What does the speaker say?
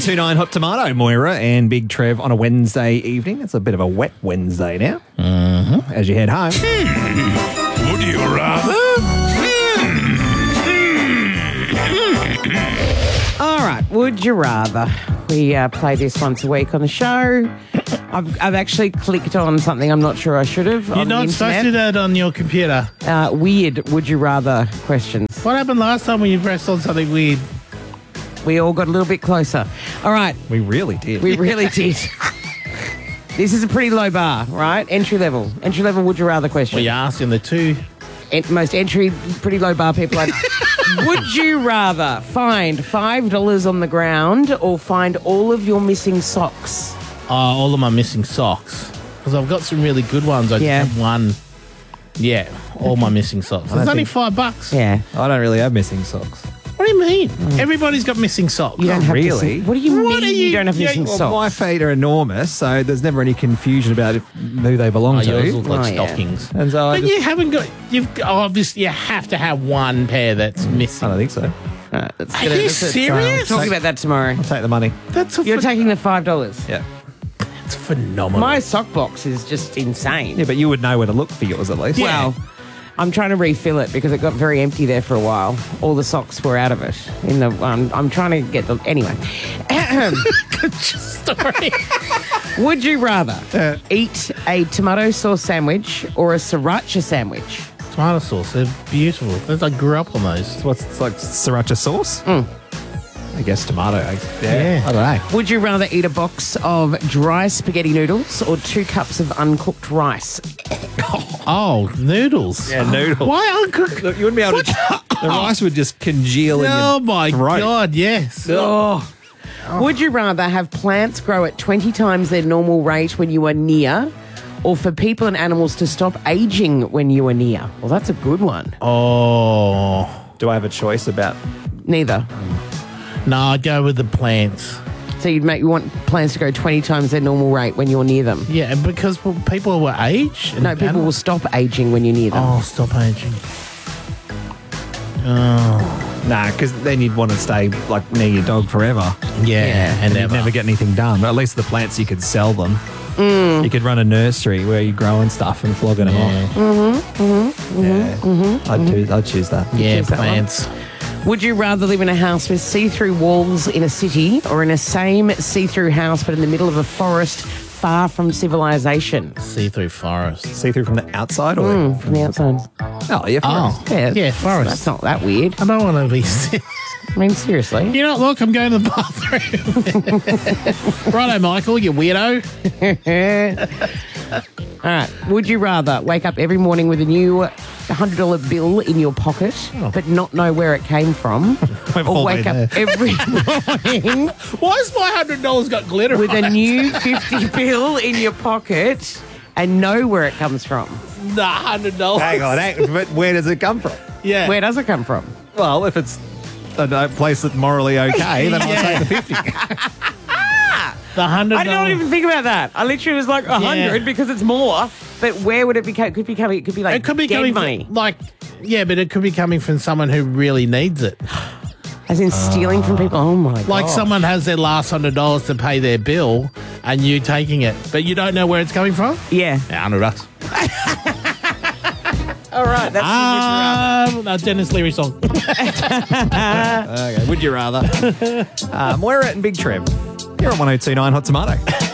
1029 Hot Tomato, Moira and Big Trev on a Wednesday evening. It's a bit of a wet Wednesday now. Mm-hmm. As you head home. Would you rather? All right, would you rather? We play this once a week on the show. I've actually clicked on something I'm not sure I should have. You're not supposed to do that on your computer. Weird would you rather questions. What happened last time when you pressed on something weird? We all got a little bit closer. All right. We really did. We really did. This is a pretty low bar, right? Entry level would you rather question. Well, you're asking the two. Most pretty low bar people I know. Would you rather find $5 on the ground or find all of your missing socks? All of my missing socks. Because I've got some really good ones. I just have one. Yeah, all my missing socks. It's only $5. Yeah. I don't really have missing socks. What do you mean? Everybody's got missing socks. You don't have really? What do you mean you don't have missing Well, socks? my feet are enormous, so there's never any confusion about who they belong to. Yours look like yeah. stockings. And so But you haven't got... Obviously, you have to have one pair that's missing. I don't think so. Are you serious? Talk about that tomorrow. I'll take the money. You're taking the $5. Yeah. That's phenomenal. My sock box is just insane. Yeah, but you would know where to look for yours at least. Well, I'm trying to refill it because it got very empty there for a while. All the socks were out of it. I'm trying to get the... Anyway. Good story. Would you rather eat a tomato sauce sandwich or a sriracha sandwich? Tomato sauce, they're beautiful. I grew up on those. It's like sriracha sauce? I guess tomato. Yeah. I don't know. Would you rather eat a box of dry spaghetti noodles or 2 cups of uncooked rice? Oh, noodles. Yeah, noodles. Why uncooked? Look, you wouldn't be able to... The rice would just congeal in your Oh, my throat. God, yes. Would you rather have plants grow at 20 times their normal rate when you are near, or for people and animals to stop aging when you are near? Well, that's a good one. Oh. Do I have a choice about... Neither. No, I'd go with the plants. So you want plants to grow 20 times their normal rate when you're near them? Yeah, and because people will age. No, people will stop aging when you're near them. Oh, stop aging. Nah, because then you'd want to stay like near your dog forever. Yeah, And you'd never get anything done. But at least the plants, you could sell them. You could run a nursery where you're growing stuff and flogging them off. I'd choose that. Yeah, Choose that plants. Would you rather live in a house with see-through walls in a city or in a same see-through house but in the middle of a forest far from civilization? See-through forest. See through from the outside or From the outside. Oh, yeah, forest. Yeah, forest. That's not that weird. I don't want to be... I mean, seriously. You know, look, I'm going to the bathroom. Righto, Michael, you weirdo. All right. Would you rather wake up every morning with a new $100 bill in your pocket but not know where it came from? Or wake up every morning Why has my $100 got glitter with on a it? new $50 bill in your pocket and know where it comes from? Nah, $100. Hang on, but where does it come from? Yeah. Where does it come from? Well, if it's a place that's morally okay, then I'll take the 50. The $100. I didn't even think about that. I literally was like 100 because it's more. But where would it be? It could be coming. It could be like It could be dead coming money, from, but it could be coming from someone who really needs it. as in stealing from people. Oh my god! Like someone has their last $100 to pay their bill, and you taking it, but you don't know where it's coming from. Yeah. Yeah, $100. All right. That's A Dennis Leary song. Okay, would you rather? Moira and Big Trev. You're on 1029 Hot Tomato.